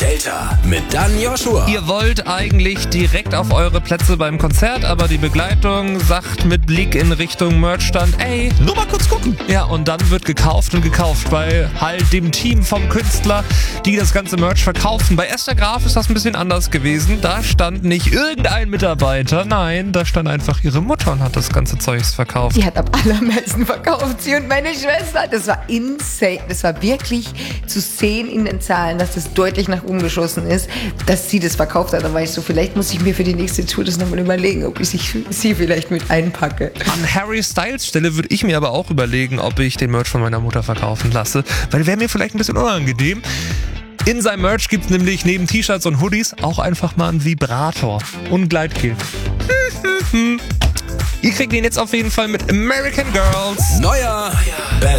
Delta mit Dan Joshua. Ihr wollt eigentlich direkt auf eure Plätze beim Konzert, aber die Begleitung sagt mit Blick in Richtung Merchstand, ey, Nur mal kurz gucken. ja, und dann wird gekauft und gekauft bei halt dem Team vom Künstler, die das ganze Merch verkaufen. Bei Esther Graf ist das ein bisschen anders gewesen. Da stand nicht irgendein Mitarbeiter, nein, da stand einfach ihre Mutter und hat das ganze Zeugs verkauft. Die hat am allermeisten verkauft, sie und meine Schwester. Das war insane. Das war wirklich zu sehen in den Zahlen, dass das deutlich nach oben geschossen ist, dass sie das verkauft hat. Da war ich so, vielleicht muss ich mir für die nächste Tour das nochmal überlegen, ob ich sie vielleicht mit einpacke. An Harry Styles Stelle würde ich mir aber auch überlegen, ob ich den Merch von meiner Mutter verkaufen lasse, weil wäre mir vielleicht ein bisschen unangenehm. In seinem Merch gibt es nämlich neben T-Shirts und Hoodies auch einfach mal einen Vibrator und Gleitgel. Ihr kriegt den jetzt auf jeden Fall mit American Girls. Neuer Best